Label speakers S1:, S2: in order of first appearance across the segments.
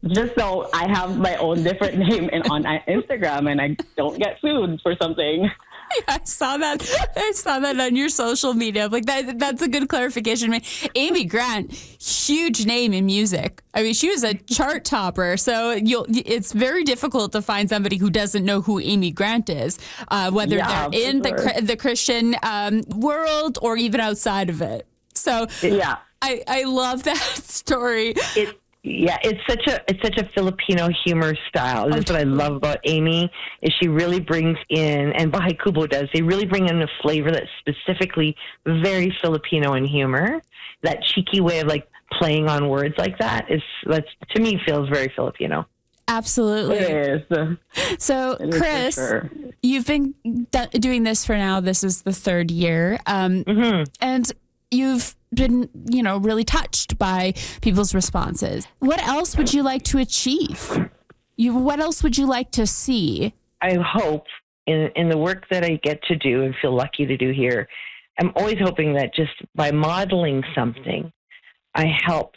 S1: just so I have my own different name on Instagram and I don't get sued for something.
S2: I saw that on your social media. Like that's a good clarification. I mean, Amy Grant, huge name in music. I mean, she was a chart topper. So it's very difficult to find somebody who doesn't know who Amy Grant is, whether they're in the Christian world or even outside of it. So
S1: yeah,
S2: I love that story.
S3: It's such a Filipino humor style. That's what I love about Amy, is she really brings in, and Bahay Kubo does, they really bring in a flavor that's specifically very Filipino in humor. That cheeky way of like playing on words like that's to me feels very Filipino.
S2: Absolutely.
S1: It is.
S2: So, Chris, sure. You've been doing this for now. This is the third year. And you've been, really touched by people's responses. What else would you like to achieve? What else would you like to see?
S3: I hope in the work that I get to do and feel lucky to do here, I'm always hoping that just by modeling something, I help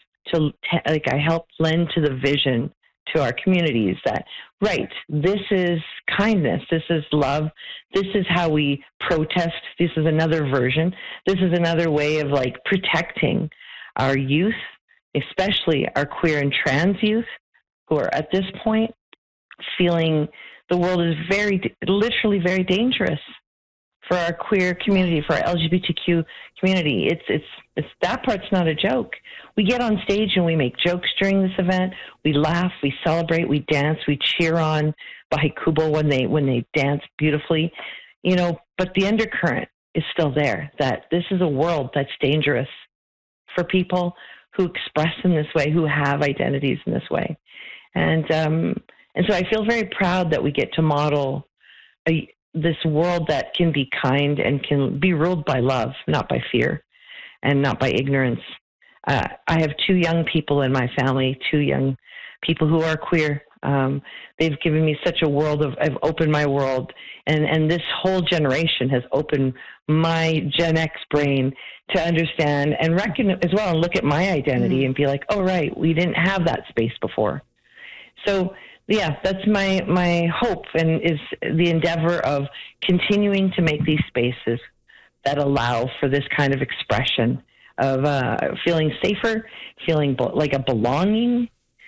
S3: lend to the vision to our communities that, right, this is kindness, this is love, this is how we protest, this is another version, this is another way of like protecting our youth, especially our queer and trans youth who are at this point feeling the world is literally very dangerous for our queer community, for our LGBTQ community. It's that part's not a joke. We get on stage and we make jokes during this event. We laugh, we celebrate, we dance, we cheer on Bahay Kubo when they dance beautifully, but the undercurrent is still there, that this is a world that's dangerous for people who express in this way, who have identities in this way. And so I feel very proud that we get to model this world that can be kind and can be ruled by love, not by fear and not by ignorance. I have two young people in my family, two young people who are queer. They've given me such a world I've opened my world, and this whole generation has opened my Gen X brain to understand and reckon as well and look at my identity and be like, oh, right, we didn't have that space before. So, yeah, that's my hope, and is the endeavor of continuing to make these spaces that allow for this kind of expression of feeling safer, feeling like a belonging,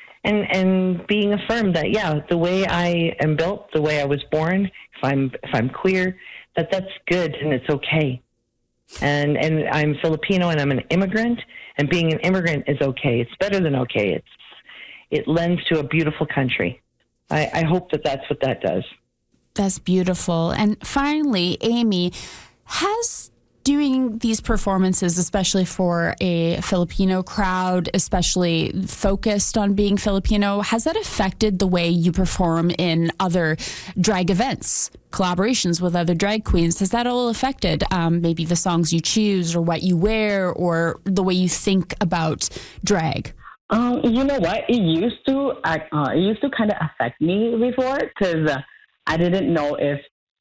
S3: and being affirmed that, yeah, the way I am built, the way I was born, if I'm queer, that's good and it's okay. And I'm Filipino and I'm an immigrant, and being an immigrant is okay. It's better than okay. It lends to a beautiful country. I hope that's what that does.
S2: That's beautiful. And finally, Amy, has doing these performances, especially for a Filipino crowd, especially focused on being Filipino, has that affected the way you perform in other drag events, collaborations with other drag queens? Has that all affected maybe the songs you choose or what you wear or the way you think about drag?
S1: You know what? It used to kind of affect me before, because I didn't know if,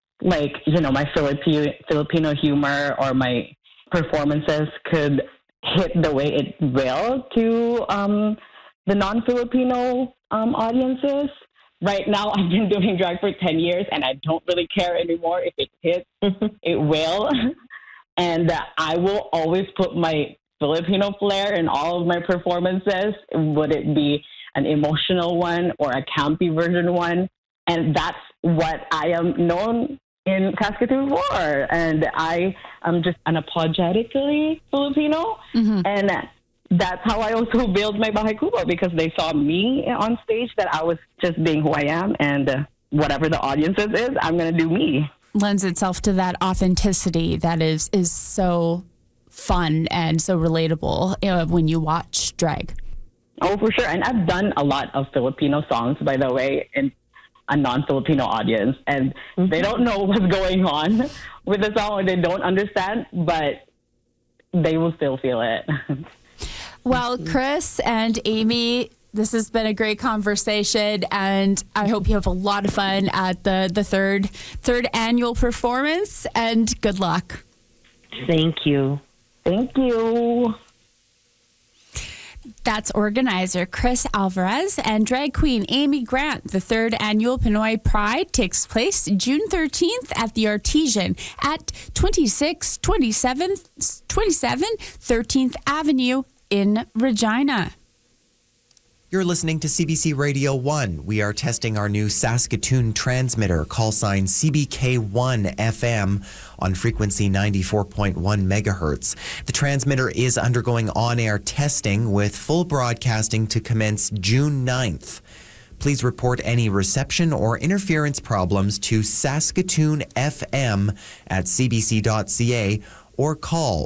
S1: my Filipino humor or my performances could hit the way it will to the non-Filipino audiences. Right now, I've been doing drag for 10 years, and I don't really care anymore if it hits. It will. And I will always put my Filipino flair in all of my performances. Would it be an emotional one or a campy version one? And that's what I am known in Saskatoon for. And I am just unapologetically Filipino. Mm-hmm. And that's how I also build my Bahay Kubo, because they saw me on stage, that I was just being who I am, and whatever the audiences is, I'm going to do me.
S2: Lends itself to that authenticity that is so fun and so relatable when you watch drag.
S1: Oh, for sure. And I've done a lot of Filipino songs, by the way, in a non-Filipino audience, and they don't know what's going on with the song, or they don't understand, but they will still feel it.
S2: Well, Chris and Amy, this has been a great conversation, and I hope you have a lot of fun at the third annual performance, and good luck.
S3: Thank you.
S1: Thank you.
S2: That's organizer Chris Alvarez and drag queen Amy Grant. The third annual Pinoy Pride takes place June 13th at the Artesian at 2627 13th Avenue in Regina.
S4: You're listening to CBC Radio 1. We are testing our new Saskatoon transmitter, call sign CBK1 FM on frequency 94.1 megahertz. The transmitter is undergoing on-air testing with full broadcasting to commence June 9th. Please report any reception or interference problems to Saskatoon FM at cbc.ca or call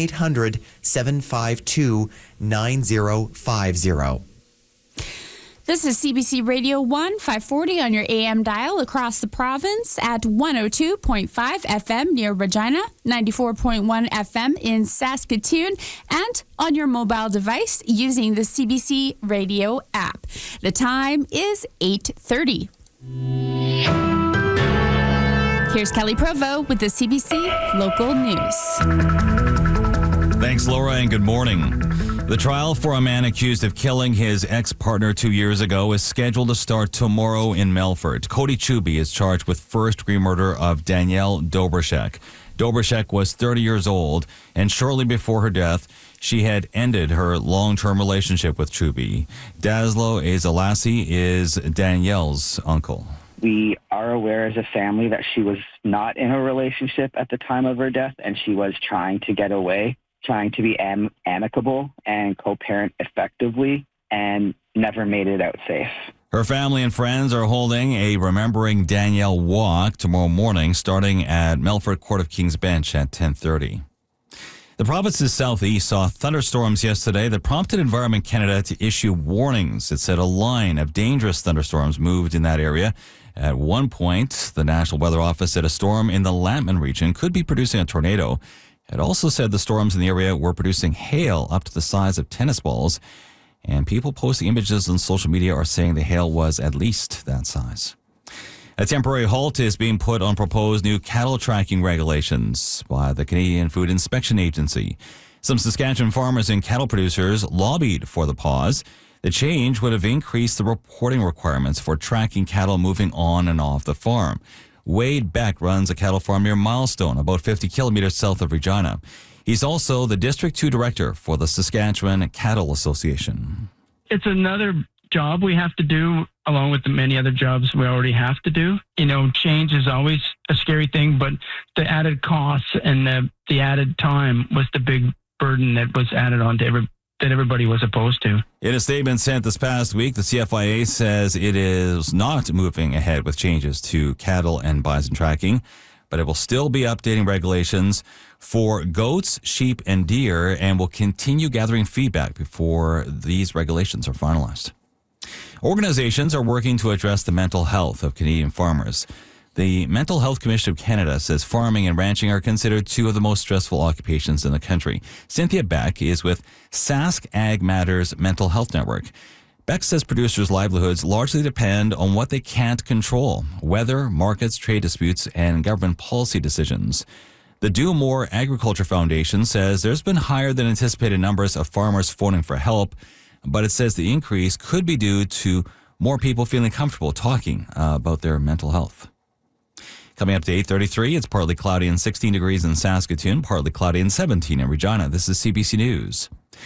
S4: 1-800-752-9050.
S2: This is CBC Radio 1, 540 on your AM dial across the province at 102.5 FM near Regina, 94.1 FM in Saskatoon, and on your mobile device using the CBC Radio app. The time is 8:30. Here's Kelly Provo with the CBC Local News.
S5: Thanks, Laura, and good morning. The trial for a man accused of killing his ex-partner 2 years ago is scheduled to start tomorrow in Melfort. Cody Chuby is charged with first-degree murder of Danielle Dobrashek. Dobrashek was 30 years old, and shortly before her death, she had ended her long-term relationship with Chuby. Daslo Ezelasi is Danielle's uncle.
S6: We are aware as a family that she was not in a relationship at the time of her death, and she was trying to get away, trying to be amicable and co-parent effectively, and never made it out safe.
S5: Her family and friends are holding a Remembering Danielle walk tomorrow morning, starting at Melfort Court of King's Bench at 10:30. The province's southeast saw thunderstorms yesterday that prompted Environment Canada to issue warnings. It said a line of dangerous thunderstorms moved in that area. At one point, the National Weather Office said a storm in the Lambton region could be producing a tornado. It also said the storms in the area were producing hail up to the size of tennis balls, and people posting images on social media are saying the hail was at least that size. A temporary halt is being put on proposed new cattle tracking regulations by the Canadian Food Inspection Agency. Some Saskatchewan farmers and cattle producers lobbied for the pause. The change would have increased the reporting requirements for tracking cattle moving on and off the farm. Wade Beck runs a cattle farm near Milestone, about 50 kilometers south of Regina. He's also the District 2 Director for the Saskatchewan Cattle Association.
S7: It's another job we have to do, along with the many other jobs we already have to do. You know, change is always a scary thing, but the added costs and the added time was the big burden that was added on to that everybody was opposed to.
S5: In a statement sent this past week, the CFIA says it is not moving ahead with changes to cattle and bison tracking, but it will still be updating regulations for goats, sheep, and deer, and will continue gathering feedback before these regulations are finalized. Organizations are working to address the mental health of Canadian farmers. The Mental Health Commission of Canada says farming and ranching are considered two of the most stressful occupations in the country. Cynthia Beck is with Sask Ag Matters Mental Health Network. Beck says producers' livelihoods largely depend on what they can't control: weather, markets, trade disputes, and government policy decisions. The Do More Agriculture Foundation says there's been higher than anticipated numbers of farmers phoning for help, but it says the increase could be due to more people feeling comfortable talking about their mental health. Coming up to 8:33, it's partly cloudy and 16 degrees in Saskatoon, partly cloudy and 17 in Regina. This is CBC News.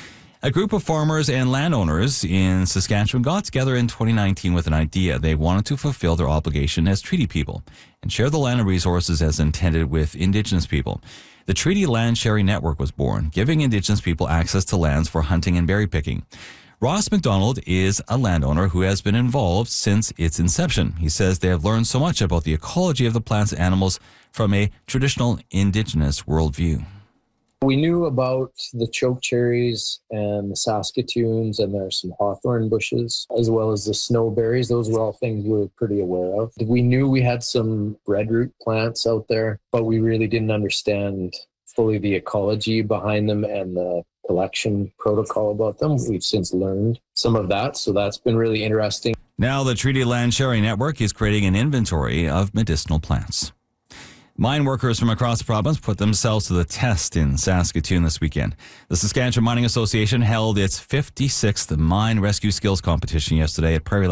S5: A group of farmers and landowners in Saskatchewan got together in 2019 with an idea. They wanted to fulfill their obligation as treaty people and share the land and resources as intended with Indigenous people. The Treaty Land Sharing Network was born, giving Indigenous people access to lands for hunting and berry picking. Ross McDonald is a landowner who has been involved since its inception. He says they have learned so much about the ecology of the plants and animals from a traditional Indigenous worldview.
S8: We knew about the chokecherries and the Saskatoons, and there's some hawthorn bushes, as well as the snowberries. Those were all things we were pretty aware of. We knew we had some breadroot plants out there, but we really didn't understand fully the ecology behind them and the collection protocol about them. We've since learned some of that, so that's been really interesting.
S5: Now the Treaty Land Sharing Network is creating an inventory of medicinal plants. Mine workers from across the province put themselves to the test in Saskatoon this weekend. The Saskatchewan Mining Association held its 56th Mine Rescue Skills Competition yesterday at Prairie Land